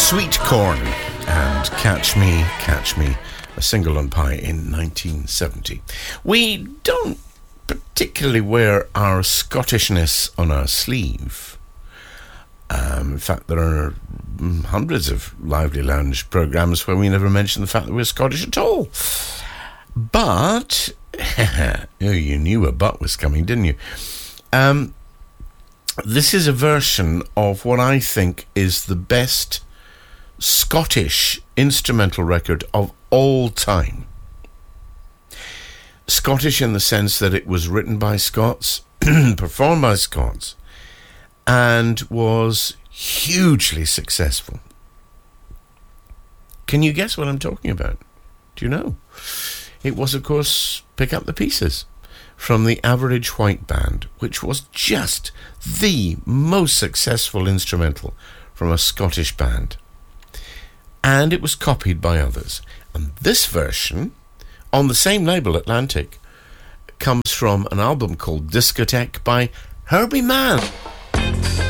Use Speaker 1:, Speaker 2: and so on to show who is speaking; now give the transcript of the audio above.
Speaker 1: Sweet Corn and Catch Me, a single on Pie in 1970. We don't particularly wear our Scottishness on our sleeve. In fact, there are hundreds of Lively Lounge programmes where we never mention the fact that we're Scottish at all. But, you knew a but was coming, didn't you? This is a version of what I think is the best Scottish instrumental record of all time. Scottish in the sense that it was written by Scots, performed by Scots, and was hugely successful. Can you guess what I'm talking about? Do you know? It was, of course, Pick Up the Pieces from the Average White Band, which was just the most successful instrumental from a Scottish band. And it was copied by others. And this version, on the same label, Atlantic, comes from an album called Discotheque by Herbie Mann.